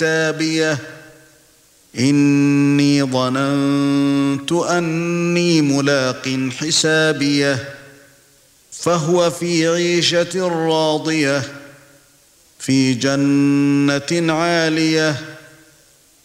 كتابيه إني ظننت أني ملاق حسابيه فهو في عيشة راضية في جنة عالية